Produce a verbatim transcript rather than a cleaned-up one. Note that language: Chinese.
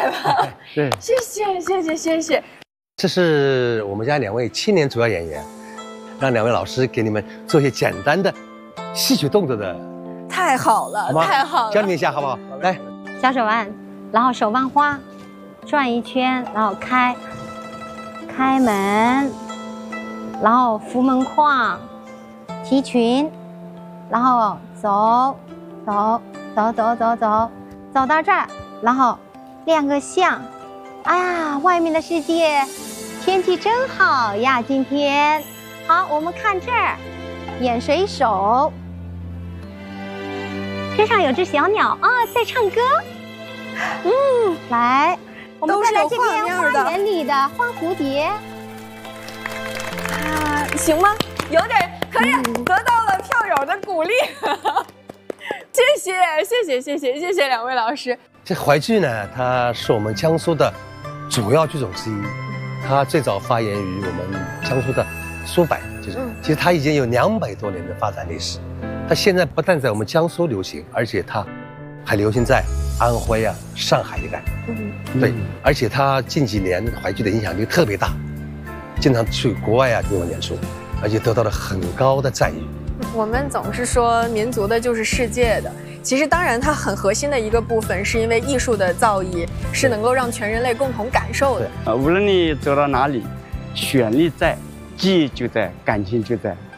吧？ 对， 谢谢谢谢谢谢。 这是我们家两位青年主要演员，让两位老师给你们做一些简单的戏曲动作的， 太好了， 好吗？ 太好了， 教你一下好不好？来， 小手腕，然后手腕花，转一圈，然后开，开门，然后扶门框，提裙，然后走，走，走走走走，走到这儿，然后亮个相。哎呀，外面的世界天气真好呀，今天。好，我们看这儿，演水手。天上有只小鸟啊，在唱歌。嗯，来，我们再来这边花园里的花蝴蝶。 啊，行吗？有点可以，得到了票友的鼓励。谢谢谢谢谢谢谢谢两位老师。 这淮剧呢，它是我们江苏的主要剧种之一，它最早发源于我们江苏的苏北剧种，其实它已经有两百多年的发展历史。它现在不但在我们江苏流行，而且它还流行在安徽啊、上海一带。嗯，对，而且它近几年淮剧的影响力特别大，经常去国外啊给我们演出，而且得到了很高的赞誉。 我们总是说民族的就是世界的，其实当然它很核心的一个部分，是因为艺术的造诣是能够让全人类共同感受的。 呃，无论你走到哪里，旋律在，记忆就在，感情就在。